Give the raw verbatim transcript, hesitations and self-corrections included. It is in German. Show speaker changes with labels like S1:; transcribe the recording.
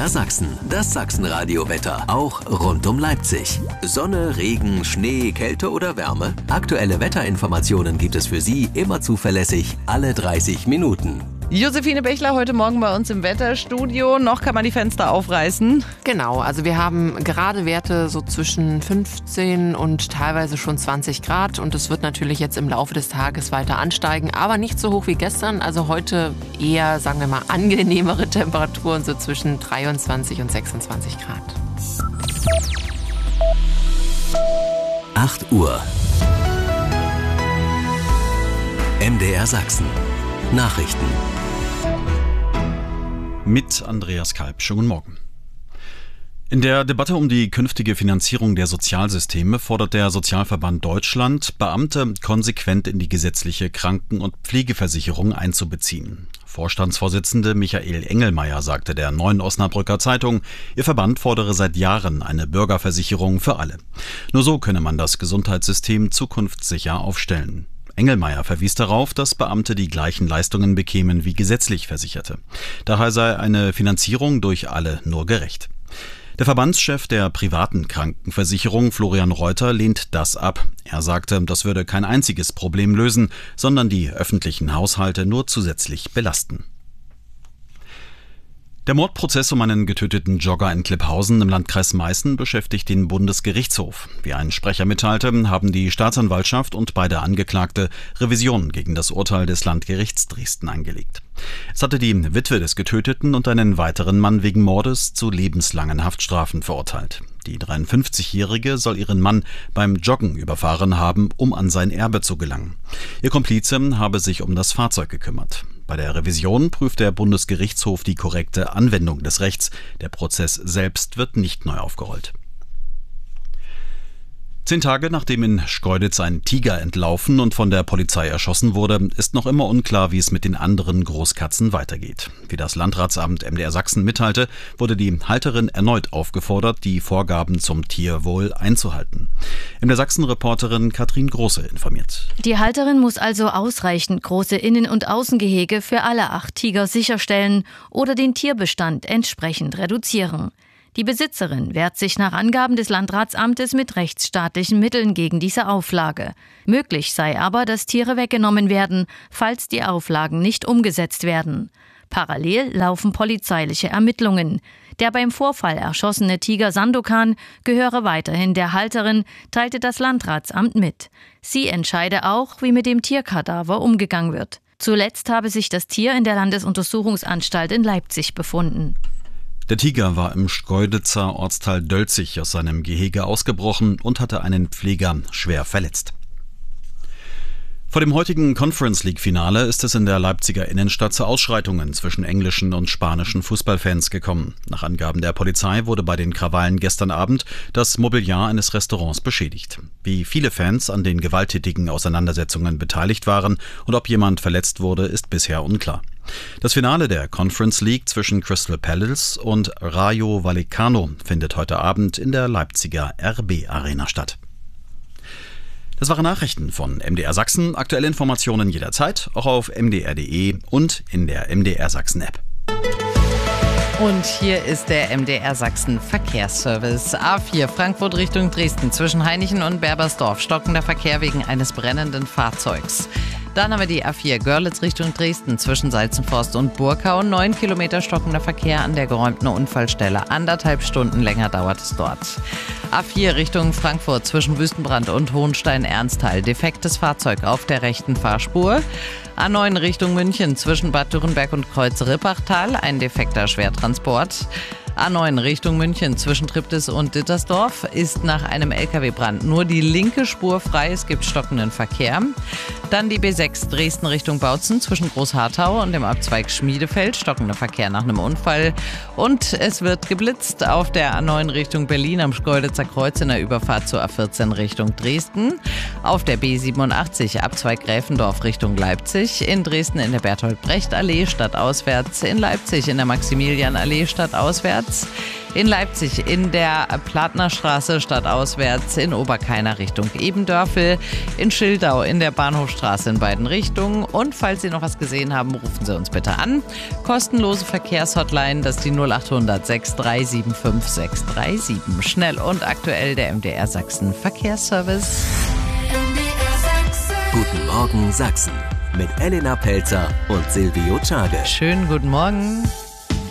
S1: R Sachsen, das Sachsenradio-Wetter, auch rund um Leipzig. Sonne, Regen, Schnee, Kälte oder Wärme? Aktuelle Wetterinformationen gibt es für Sie immer zuverlässig alle dreißig Minuten.
S2: Josephine Bechler heute Morgen bei uns im Wetterstudio. Noch kann man die Fenster aufreißen.
S3: Genau, also wir haben gerade Werte so zwischen fünfzehn und teilweise schon zwanzig Grad. Und es wird natürlich jetzt im Laufe des Tages weiter ansteigen, aber nicht so hoch wie gestern. Also heute eher, sagen wir mal, angenehmere Temperaturen, so zwischen dreiundzwanzig und sechsundzwanzig Grad.
S1: acht Uhr. M D R Sachsen. Nachrichten.
S4: Mit Andreas Kalb. Schönen guten Morgen. In der Debatte um die künftige Finanzierung der Sozialsysteme fordert der Sozialverband Deutschland, Beamte konsequent in die gesetzliche Kranken- und Pflegeversicherung einzubeziehen. Vorstandsvorsitzende Michael Engelmeier sagte der Neuen Osnabrücker Zeitung, ihr Verband fordere seit Jahren eine Bürgerversicherung für alle. Nur so könne man das Gesundheitssystem zukunftssicher aufstellen. Engelmeier verwies darauf, dass Beamte die gleichen Leistungen bekämen wie gesetzlich Versicherte. Daher sei eine Finanzierung durch alle nur gerecht. Der Verbandschef der privaten Krankenversicherung, Florian Reuter, lehnt das ab. Er sagte, das würde kein einziges Problem lösen, sondern die öffentlichen Haushalte nur zusätzlich belasten. Der Mordprozess um einen getöteten Jogger in Klipphausen im Landkreis Meißen beschäftigt den Bundesgerichtshof. Wie ein Sprecher mitteilte, haben die Staatsanwaltschaft und beide Angeklagte Revision gegen das Urteil des Landgerichts Dresden eingelegt. Es hatte die Witwe des Getöteten und einen weiteren Mann wegen Mordes zu lebenslangen Haftstrafen verurteilt. Die dreiundfünfzigjährige soll ihren Mann beim Joggen überfahren haben, um an sein Erbe zu gelangen. Ihr Komplize habe sich um das Fahrzeug gekümmert. Bei der Revision prüft der Bundesgerichtshof die korrekte Anwendung des Rechts. Der Prozess selbst wird nicht neu aufgerollt. Zehn Tage nachdem in Schkeuditz ein Tiger entlaufen und von der Polizei erschossen wurde, ist noch immer unklar, wie es mit den anderen Großkatzen weitergeht. Wie das Landratsamt M D R Sachsen mitteilte, wurde die Halterin erneut aufgefordert, die Vorgaben zum Tierwohl einzuhalten. M D R Sachsen-Reporterin Katrin Große informiert.
S5: Die Halterin muss also ausreichend große Innen- und Außengehege für alle acht Tiger sicherstellen oder den Tierbestand entsprechend reduzieren. Die Besitzerin wehrt sich nach Angaben des Landratsamtes mit rechtsstaatlichen Mitteln gegen diese Auflage. Möglich sei aber, dass Tiere weggenommen werden, falls die Auflagen nicht umgesetzt werden. Parallel laufen polizeiliche Ermittlungen. Der beim Vorfall erschossene Tiger Sandokan gehöre weiterhin der Halterin, teilte das Landratsamt mit. Sie entscheide auch, wie mit dem Tierkadaver umgegangen wird. Zuletzt habe sich das Tier in der Landesuntersuchungsanstalt in Leipzig befunden.
S4: Der Tiger war im Schkeuditzer Ortsteil Dölzig aus seinem Gehege ausgebrochen und hatte einen Pfleger schwer verletzt. Vor dem heutigen Conference League-Finale ist es in der Leipziger Innenstadt zu Ausschreitungen zwischen englischen und spanischen Fußballfans gekommen. Nach Angaben der Polizei wurde bei den Krawallen gestern Abend das Mobiliar eines Restaurants beschädigt. Wie viele Fans an den gewalttätigen Auseinandersetzungen beteiligt waren und ob jemand verletzt wurde, ist bisher unklar. Das Finale der Conference League zwischen Crystal Palace und Rayo Vallecano findet heute Abend in der Leipziger R B Arena statt. Das waren Nachrichten von M D R Sachsen. Aktuelle Informationen jederzeit, auch auf m d r punkt d e und in der M D R Sachsen App.
S2: Und hier ist der M D R Sachsen Verkehrsservice. A vier Frankfurt Richtung Dresden zwischen Hainichen und Berbersdorf. Stockender Verkehr wegen eines brennenden Fahrzeugs. Dann haben wir die A vier Görlitz Richtung Dresden zwischen Salzenforst und Burkau. Neun Kilometer stockender Verkehr an der geräumten Unfallstelle. Anderthalb Stunden länger dauert es dort. A vier Richtung Frankfurt zwischen Wüstenbrand und Hohenstein-Ernsthal. Defektes Fahrzeug auf der rechten Fahrspur. A neun Richtung München zwischen Bad Dürrenberg und Kreuz-Rippachtal. Ein defekter Schwertransport. A neun Richtung München zwischen Triptis und Dittersdorf ist nach einem L K W-Brand nur die linke Spur frei. Es gibt stockenden Verkehr. Dann die B sechs Dresden Richtung Bautzen zwischen Großharthau und dem Abzweig Schmiedefeld. Stockender Verkehr nach einem Unfall. Und es wird geblitzt auf der A neun Richtung Berlin am Schkeuditzer Kreuz in der Überfahrt zur A vierzehn Richtung Dresden. Auf der B siebenundachtzig Abzweig Gräfendorf Richtung Leipzig, in Dresden in der Bertolt-Brecht-Allee stadtauswärts, in Leipzig in der Maximilian-Allee stadtauswärts, in Leipzig in der Platnerstraße stadtauswärts, in Oberkainer Richtung Ebendörfel, in Schildau in der Bahnhofstraße in beiden Richtungen. Und falls Sie noch was gesehen haben, rufen Sie uns bitte an. Kostenlose Verkehrshotline, das ist die null achthundert sechs drei sieben fünf sechs drei sieben. Schnell und aktuell der M D R Sachsen Verkehrsservice.
S1: Guten Morgen Sachsen mit Elena Pelzer und Silvio Czage.
S2: Schönen guten Morgen.